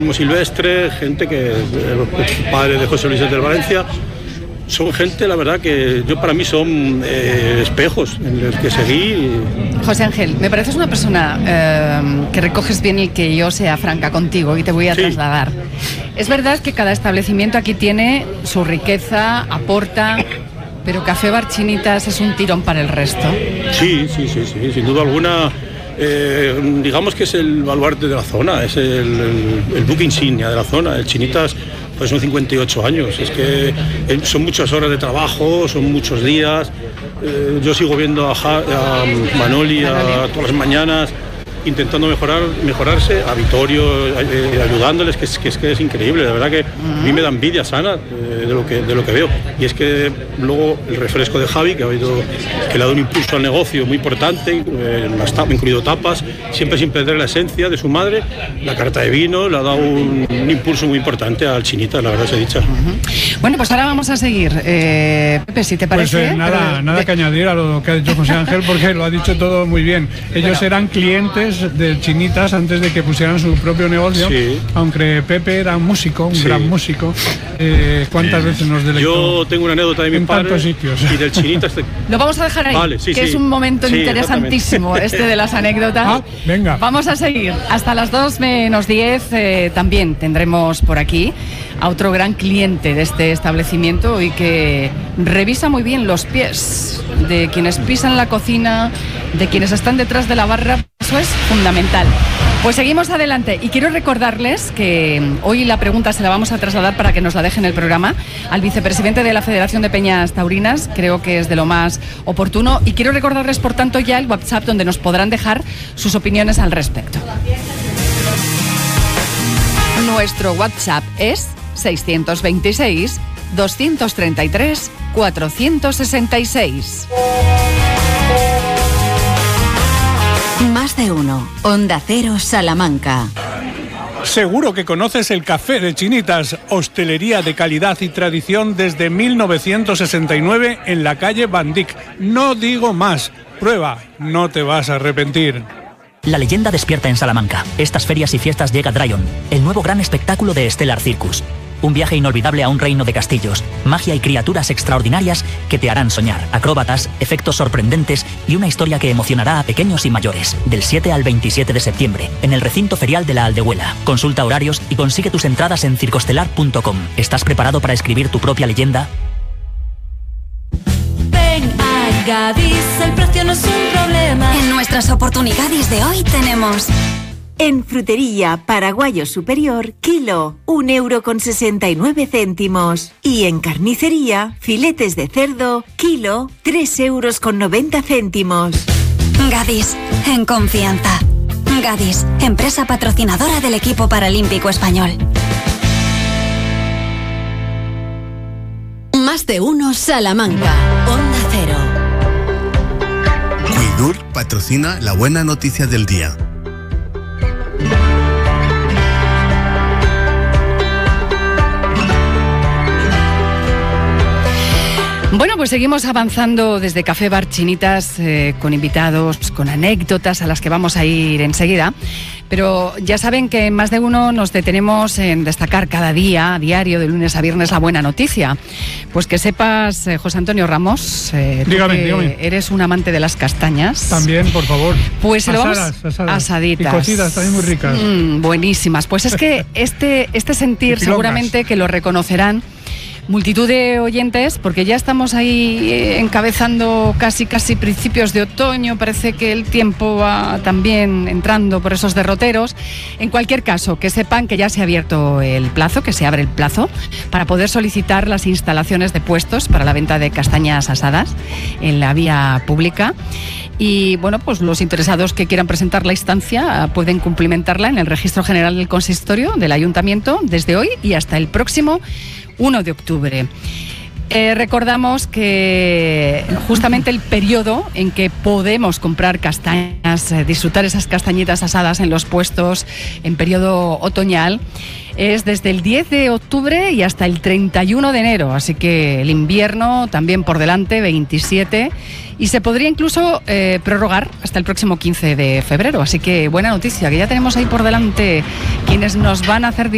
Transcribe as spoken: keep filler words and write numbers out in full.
Como Silvestre, gente que, el padre de José Luis del Valencia, son gente, la verdad, que yo para mí son eh, espejos en los que seguí. José Ángel, me pareces una persona eh, que recoges bien el que yo sea franca contigo y te voy a sí. trasladar. Es verdad que cada establecimiento aquí tiene su riqueza, aporta, pero Café Bar Chinitas es un tirón para el resto. Sí, sí, sí, sí, sin duda alguna. Eh, digamos que es el baluarte de la zona, es el, el, el buque insignia de la zona. El Chinitas pues son cincuenta y ocho años, es que son muchas horas de trabajo, son muchos días. Eh, yo sigo viendo a, ja, a Manoli a, todas las mañanas intentando mejorar, mejorarse, a Vittorio eh, ayudándoles, que es, que es que es increíble, la verdad que a mí me da envidia sana eh, de lo que de lo que veo. Y es que luego el refresco de Javi, que ha habido, que le ha dado un impulso al negocio muy importante, eh, incluido tapas, siempre sin perder la esencia de su madre. La carta de vino le ha dado un, un impulso muy importante al Chinita, la verdad se ha dicho. Uh-huh. Bueno, pues ahora vamos a seguir. Eh, Pepe, si te parece. Pues eh, nada, pero, nada de... que añadir a lo que ha dicho José Ángel, porque lo ha dicho todo muy bien. Ellos bueno. eran clientes de Chinitas antes de que pusieran su propio negocio, sí. aunque Pepe era un músico, un sí. gran músico. Eh, ¿Cuántas sí. veces nos deleitó? Yo tengo una anécdota de mi en padre tantos sitios. Y del Chinitas. Te... Lo vamos a dejar ahí, vale, sí, que sí. es un momento sí, interesantísimo este de las anécdotas. Ah, venga. Vamos a seguir. Hasta las dos menos diez eh, también tendremos por aquí a otro gran cliente de este establecimiento y que revisa muy bien los pies de quienes pisan la cocina, de quienes están detrás de la barra. Eso es fundamental. Pues seguimos adelante y quiero recordarles que hoy la pregunta se la vamos a trasladar para que nos la deje en el programa al vicepresidente de la Federación de Peñas Taurinas, creo que es de lo más oportuno, y quiero recordarles por tanto ya el WhatsApp donde nos podrán dejar sus opiniones al respecto. Nuestro WhatsApp es seiscientos veintiséis, doscientos treinta y tres, cuatrocientos sesenta y seis. Más de uno. Onda Cero Salamanca. Seguro que conoces el Café de Chinitas, hostelería de calidad y tradición desde mil novecientos sesenta y nueve en la calle Van Dyck. No digo más. Prueba, no te vas a arrepentir. La leyenda despierta en Salamanca. Estas ferias y fiestas llega Dryon, el nuevo gran espectáculo de Stellar Circus. Un viaje inolvidable a un reino de castillos, magia y criaturas extraordinarias que te harán soñar, acróbatas, efectos sorprendentes y una historia que emocionará a pequeños y mayores. Del siete al veintisiete de septiembre, en el recinto ferial de la Aldehuela. Consulta horarios y consigue tus entradas en circostelar punto com. ¿Estás preparado para escribir tu propia leyenda? Ven a Gadis, el precio no es un problema. En nuestras oportunidades de hoy tenemos... En frutería Paraguayo Superior, kilo, un euro con sesenta y nueve céntimos. Y en carnicería, filetes de cerdo, kilo, tres euros con noventa céntimos. Gadis, en confianza. Gadis, empresa patrocinadora del equipo paralímpico español. Más de uno Salamanca, Onda Cero. Cuidur patrocina la buena noticia del día. Bueno, pues seguimos avanzando desde Café Bar Chinitas eh, con invitados, con anécdotas a las que vamos a ir enseguida. Pero ya saben que en Más de Uno nos detenemos en destacar cada día, a diario, de lunes a viernes, la buena noticia. Pues que sepas, eh, José Antonio Ramos, eh, tú dígame, que dígame. eres un amante de las castañas. También, por favor. Pues se lo vamos asadas, asadas. asaditas. Y cocidas, también muy ricas. Mm, buenísimas. Pues es que este, este sentir seguramente que lo reconocerán multitud de oyentes, porque ya estamos ahí encabezando casi casi principios de otoño, parece que el tiempo va también entrando por esos derroteros. En cualquier caso, que sepan que ya se ha abierto el plazo, que se abre el plazo para poder solicitar las instalaciones de puestos para la venta de castañas asadas en la vía pública. Y bueno, pues los interesados que quieran presentar la instancia pueden cumplimentarla en el Registro General del Consistorio del Ayuntamiento desde hoy y hasta el próximo uno de octubre. Eh, recordamos que justamente el periodo en que podemos comprar castañas, eh, disfrutar esas castañitas asadas en los puestos en periodo otoñal, es desde el diez de octubre y hasta el treinta y uno de enero, así que el invierno también por delante, veintisiete, y se podría incluso eh, prorrogar hasta el próximo quince de febrero, así que buena noticia, que ya tenemos ahí por delante quienes nos van a hacer